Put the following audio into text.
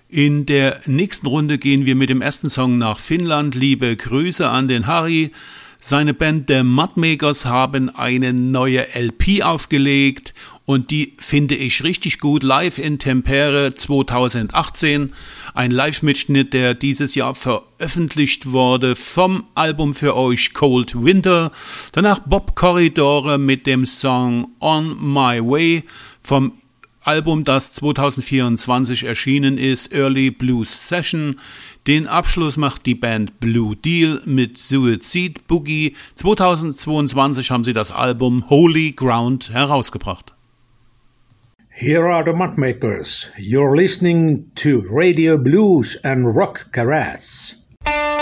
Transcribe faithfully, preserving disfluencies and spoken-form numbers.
In der nächsten Runde gehen wir mit dem ersten Song nach Finnland. Liebe Grüße an den Harry. Seine Band The Mudmakers haben eine neue L P aufgelegt und die finde ich richtig gut. Live in Tampere zweitausendachtzehn. Ein Live-Mitschnitt, der dieses Jahr veröffentlicht wurde vom Album für euch Cold Winter. Danach Bob Corridore mit dem Song On My Way vom Album, das zweitausendvierundzwanzig erschienen ist, Early Blues Session. Den Abschluss macht die Band Blue Deal mit Suicide Boogie. zweitausendzweiundzwanzig haben sie das Album Holy Ground herausgebracht. Here are the Mudmakers. You're listening to Radio Blues and Rock Garage.